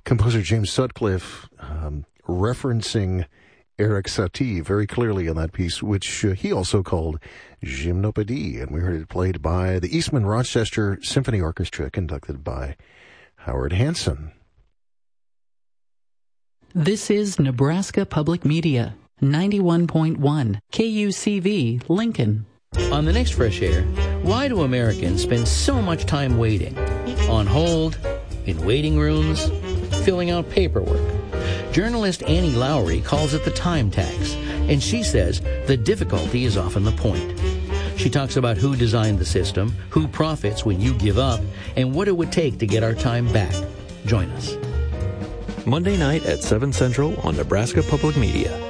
Composer James Sutcliffe referencing Eric Satie very clearly in that piece, which he also called Gymnopédie, and we heard it played by the Eastman Rochester Symphony Orchestra, conducted by Howard Hanson. This is Nebraska Public Media, 91.1 KUCV, Lincoln. On the next Fresh Air, why do Americans spend so much time waiting? On hold, in waiting rooms, filling out paperwork. Journalist Annie Lowry calls it the time tax, and she says the difficulty is often the point. She talks about who designed the system, who profits when you give up, and what it would take to get our time back. Join us. Monday night at 7 Central on Nebraska Public Media.